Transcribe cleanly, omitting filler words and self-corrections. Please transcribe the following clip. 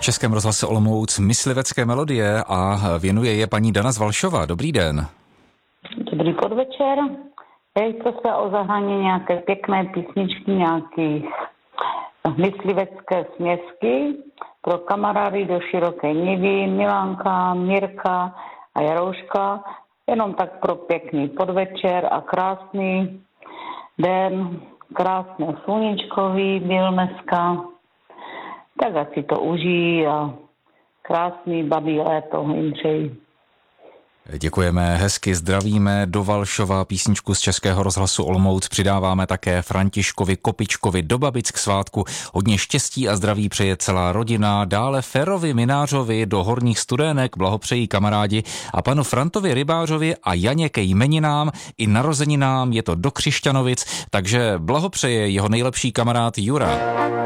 Českém rozhlase Olomouc myslivecké melodie a věnuje je paní Dana z Valšova. Dobrý den. Dobrý podvečer. Jejte se o zahrání nějaké pěkné písničky, nějaké myslivecké směsky pro kamarády do Široké Nivy, Milánka, Mirka a Jarouška. Jenom tak pro pěkný podvečer a krásný den, krásné sluníčkový byl dneska. Tak ať si to užijí a krásný babí léto jim přeji. Děkujeme, hezky zdravíme do Valšova. Písničku z Českého rozhlasu Olomouc přidáváme také Františkovi Kopičkovi do babic k svátku. Hodně štěstí a zdraví přeje celá rodina. Dále Ferovi Minářovi do Horních Studenek blahopřejí kamarádi a panu Frantovi Rybářovi a Janě ke jmeninám i narozeninám, je to do Křišťanovic, takže blahopřeje jeho nejlepší kamarád Jura.